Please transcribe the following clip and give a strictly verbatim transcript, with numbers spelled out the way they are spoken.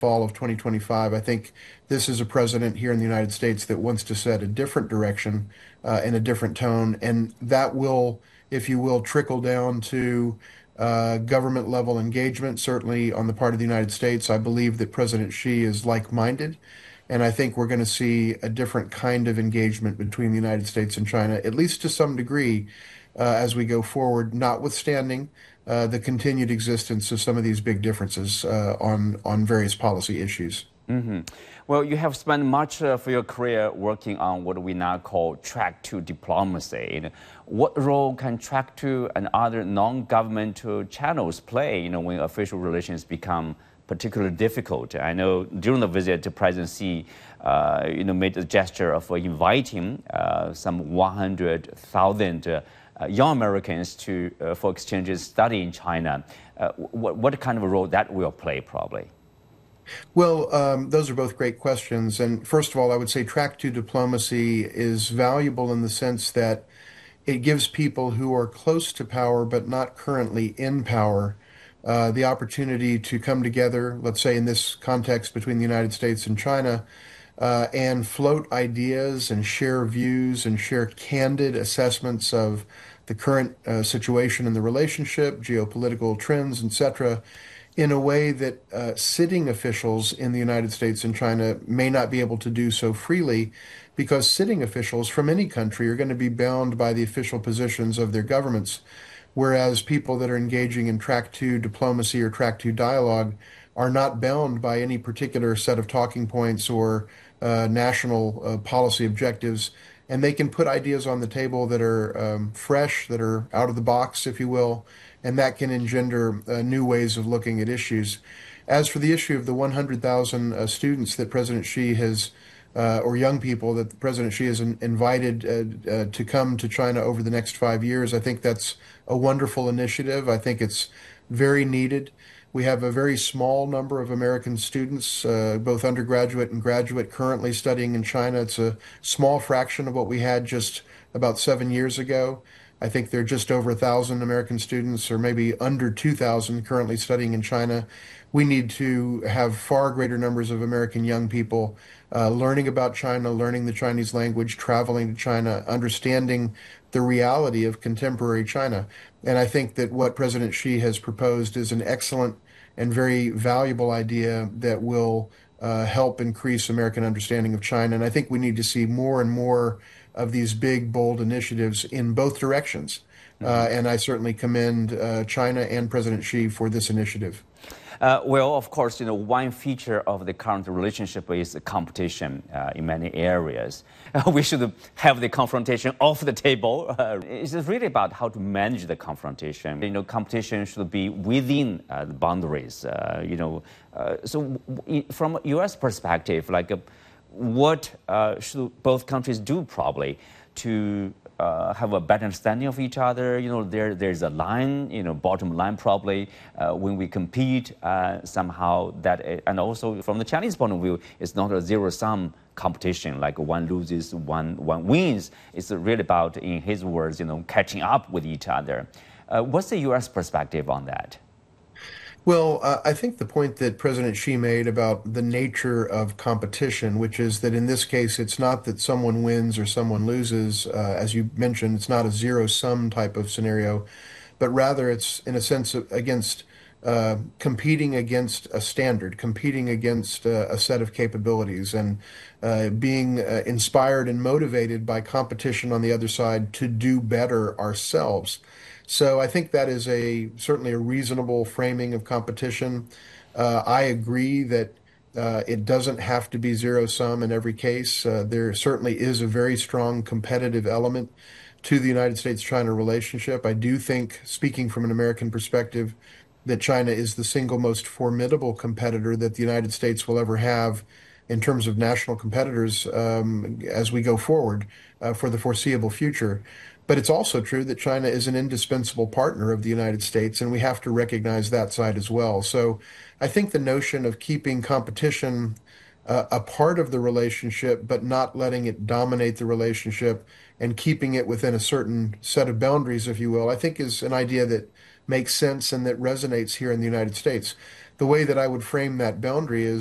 fall of twenty twenty-five. I think this is a president here in the United States that wants to set a different direction uh, and a different tone, and that will, if you will, trickle down to uh, government level engagement, certainly on the part of the United States. I believe that President Xi is like-minded, and I think we're going to see a different kind of engagement between the United States and China, at least to some degree, uh, as we go forward, notwithstanding uh, the continued existence of some of these big differences uh, on on various policy issues. Mm-hmm. Well, you have spent much of your career working on what we now call track two diplomacy. You know, what role can track two and other non-governmental channels play, you know, when official relations become particularly difficult? I know during the visit, President Xi, uh, you know, made a gesture of inviting uh, some one hundred thousand uh, young Americans to uh, for exchanges study in China. Uh, what, what kind of a role that will play, probably? Well, um, those are both great questions. And first of all, I would say track two diplomacy is valuable in the sense that it gives people who are close to power but not currently in power uh, the opportunity to come together, let's say in this context between the United States and China, uh, and float ideas and share views and share candid assessments of the current uh, situation in the relationship, geopolitical trends, et cetera, in a way that uh, sitting officials in the United States and China may not be able to do so freely, because sitting officials from any country are going to be bound by the official positions of their governments, whereas people that are engaging in track two diplomacy or track two dialogue are not bound by any particular set of talking points or uh, national uh, policy objectives, and they can put ideas on the table that are um, fresh, that are out of the box, if you will, and that can engender uh, new ways of looking at issues. As for the issue of the one hundred thousand uh, students that President Xi has, uh, or young people that President Xi has in, invited uh, uh, to come to China over the next five years, I think that's a wonderful initiative. I think it's very needed. We have a very small number of American students, uh, both undergraduate and graduate, currently studying in China. It's a small fraction of what we had just about seven years ago. I think there are just over a thousand American students, or maybe under two thousand currently studying in China. We need to have far greater numbers of American young people uh, learning about China, learning the Chinese language, traveling to China, understanding the reality of contemporary China. And I think that what President Xi has proposed is an excellent and very valuable idea that will uh, help increase American understanding of China. And I think we need to see more and more of these big, bold initiatives in both directions. Uh, and I certainly commend uh, China and President Xi for this initiative. Uh, well, of course, you know, one feature of the current relationship is the competition uh, in many areas. Uh, we should have the confrontation off the table. Uh, it's really about how to manage the confrontation. You know, competition should be within uh, the boundaries. Uh, you know, uh, so w- from a U S perspective, like, uh, what uh, should both countries do probably to Uh, have a better understanding of each other? You know, there there's a line, you know, bottom line probably uh, when we compete uh, somehow that, uh, and also from the Chinese point of view, it's not a zero-sum competition, like one loses, one one wins. It's really about, in his words, you know, catching up with each other. Uh, what's the U S perspective on that? Well, uh, I think the point that President Xi made about the nature of competition, which is that in this case, it's not that someone wins or someone loses, uh, as you mentioned, it's not a zero-sum type of scenario, but rather it's, in a sense, against uh, competing against a standard, competing against uh, a set of capabilities, and uh, being uh, inspired and motivated by competition on the other side to do better ourselves. So I think that is a certainly a reasonable framing of competition. Uh, I agree that uh, it doesn't have to be zero sum in every case. Uh, there certainly is a very strong competitive element to the United States-China relationship. I do think, speaking from an American perspective, that China is the single most formidable competitor that the United States will ever have in terms of national competitors um, as we go forward uh, for the foreseeable future. But it's also true that China is an indispensable partner of the United States, and we have to recognize that side as well. So I think the notion of keeping competition uh, a part of the relationship, but not letting it dominate the relationship and keeping it within a certain set of boundaries, if you will, I think is an idea that makes sense and that resonates here in the United States. The way that I would frame that boundary is